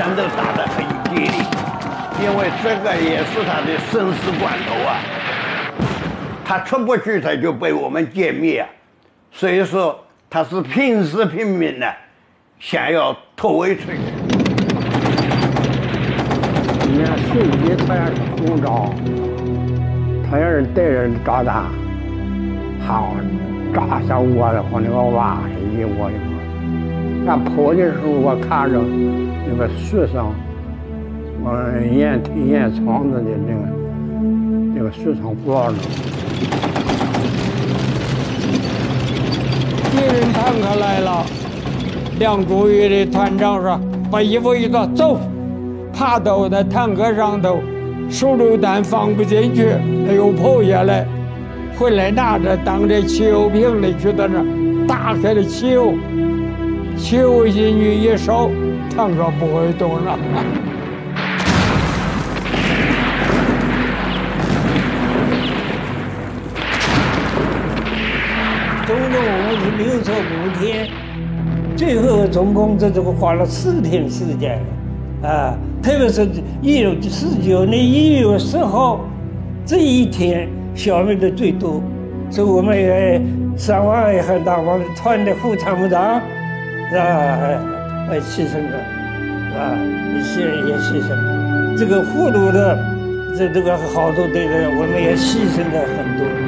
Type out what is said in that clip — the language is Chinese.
战斗打得很激烈，因为这个也是他的生死关头啊。他出不去，他就被我们歼灭啊。所以说，他是拼死拼命的想要突围出去。 人家随即他要是红招，他要是带人炸弹，好炸下我的话，那个娃是一窝一窝。俺跑的时候，我看着那个树上，烟囱子的那个树上挂着。 敌人坦克来了，梁祝宇的团长说：“把衣服一脱，走！”爬到那坦克上头，手榴弹放不进去，他又跑下来，回来拿着当着汽油瓶的去到那打开了汽油进去一烧，坦克不会动了。 总共56次5天，最后总共这花了4天时间啊！特别是19年1月10号这一天消灭的最多，是我们3万也很大，我们团的副参谋长牺牲了也牺牲了。这个俘虏的这个好多的人，我们也牺牲了很多。